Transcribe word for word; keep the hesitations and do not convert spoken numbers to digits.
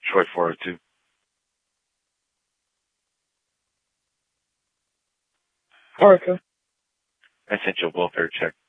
Troy four oh two. Arca. I sent you a welfare check.